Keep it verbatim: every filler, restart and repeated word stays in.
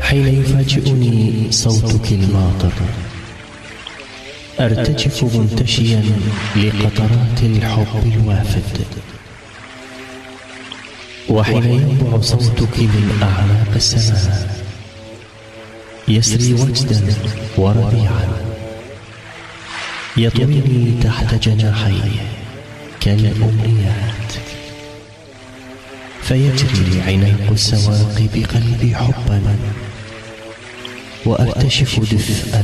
حين يفاجئني صوتك الماطر أرتجف منتشيا لقطرات الحب الوافد، وحين ينبع صوتك من أعماق السماء يسري وجدا وربيعا يطويني تحت جناحيه كالأمنيات، فيجري عناق السواق بقلبي حبا وأرتشف دفء